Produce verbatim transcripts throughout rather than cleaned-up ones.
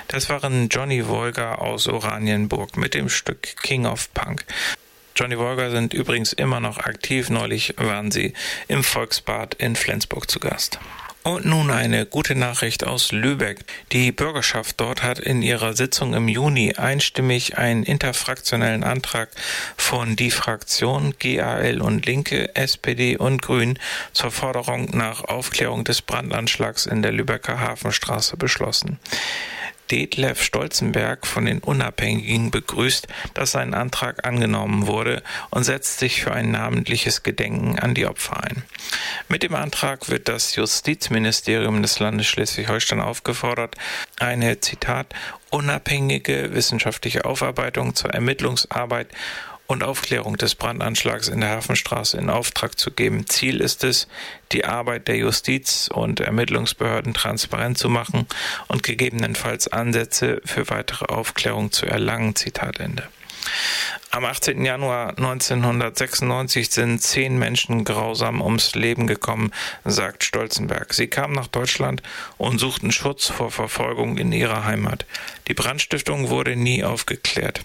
Das waren Johnny Wolger aus Oranienburg mit dem Stück King of Punk. Johnny Wolger sind übrigens immer noch aktiv. Neulich waren sie im Volksbad in Flensburg zu Gast. Und nun eine gute Nachricht aus Lübeck. Die Bürgerschaft dort hat in ihrer Sitzung im Juni einstimmig einen interfraktionellen Antrag von die Fraktion G A L und Linke, S P D und Grün zur Forderung nach Aufklärung des Brandanschlags in der Lübecker Hafenstraße beschlossen. Detlef Stolzenberg von den Unabhängigen begrüßt, dass sein Antrag angenommen wurde und setzt sich für ein namentliches Gedenken an die Opfer ein. Mit dem Antrag wird das Justizministerium des Landes Schleswig-Holstein aufgefordert, eine, Zitat, unabhängige wissenschaftliche Aufarbeitung zur Ermittlungsarbeit und Aufklärung des Brandanschlags in der Hafenstraße in Auftrag zu geben. Ziel ist es, die Arbeit der Justiz- und Ermittlungsbehörden transparent zu machen und gegebenenfalls Ansätze für weitere Aufklärung zu erlangen. Zitat Ende. Am achtzehnten Januar neunzehnhundertsechsundneunzig sind zehn Menschen grausam ums Leben gekommen, sagt Stolzenberg. Sie kamen nach Deutschland und suchten Schutz vor Verfolgung in ihrer Heimat. Die Brandstiftung wurde nie aufgeklärt.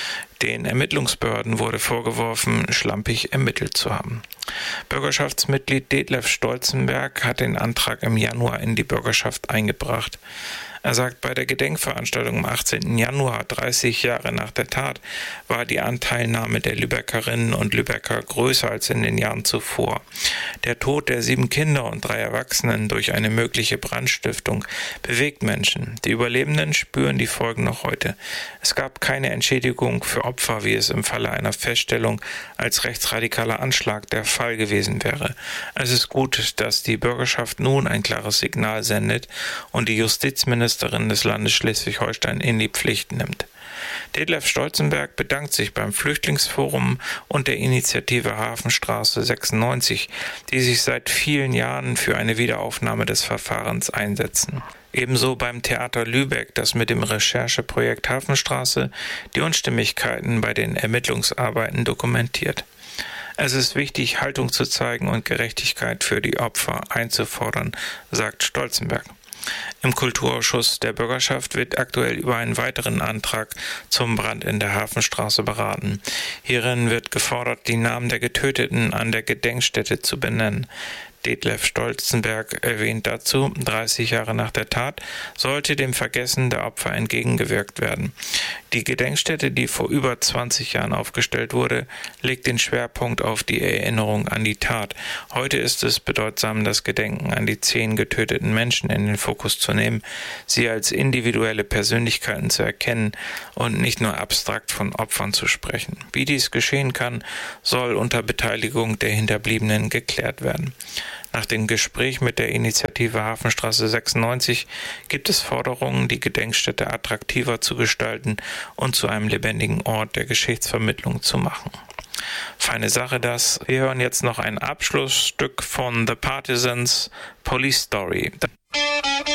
Den Ermittlungsbehörden wurde vorgeworfen, schlampig ermittelt zu haben. Bürgerschaftsmitglied Detlef Stolzenberg hat den Antrag im Januar in die Bürgerschaft eingebracht. Er sagt, bei der Gedenkveranstaltung am achtzehnten Januar, dreißig Jahre nach der Tat, war die Anteilnahme der Lübeckerinnen und Lübecker größer als in den Jahren zuvor. Der Tod der sieben Kinder und drei Erwachsenen durch eine mögliche Brandstiftung bewegt Menschen. Die Überlebenden spüren die Folgen noch heute. Es gab keine Entschädigung für Opfer, wie es im Falle einer Feststellung als rechtsradikaler Anschlag der Fall gewesen wäre. Es ist gut, dass die Bürgerschaft nun ein klares Signal sendet und die Justizministerin des Landes Schleswig-Holstein in die Pflicht nimmt. Detlef Stolzenberg bedankt sich beim Flüchtlingsforum und der Initiative Hafenstraße sechsundneunzig, die sich seit vielen Jahren für eine Wiederaufnahme des Verfahrens einsetzen. Ebenso beim Theater Lübeck, das mit dem Rechercheprojekt Hafenstraße die Unstimmigkeiten bei den Ermittlungsarbeiten dokumentiert. Es ist wichtig, Haltung zu zeigen und Gerechtigkeit für die Opfer einzufordern, sagt Stolzenberg. Im Kulturausschuss der Bürgerschaft wird aktuell über einen weiteren Antrag zum Brand in der Hafenstraße beraten. Hierin wird gefordert, die Namen der Getöteten an der Gedenkstätte zu benennen. Detlef Stolzenberg erwähnt dazu, dreißig Jahre nach der Tat sollte dem Vergessen der Opfer entgegengewirkt werden. Die Gedenkstätte, die vor über zwanzig Jahren aufgestellt wurde, legt den Schwerpunkt auf die Erinnerung an die Tat. Heute ist es bedeutsam, das Gedenken an die zehn getöteten Menschen in den Fokus zu nehmen, sie als individuelle Persönlichkeiten zu erkennen und nicht nur abstrakt von Opfern zu sprechen. Wie dies geschehen kann, soll unter Beteiligung der Hinterbliebenen geklärt werden. Nach dem Gespräch mit der Initiative Hafenstraße sechsundneunzig gibt es Forderungen, die Gedenkstätte attraktiver zu gestalten und zu einem lebendigen Ort der Geschichtsvermittlung zu machen. Feine Sache das. Wir hören jetzt noch ein Abschlussstück von The Partisans, Police Story.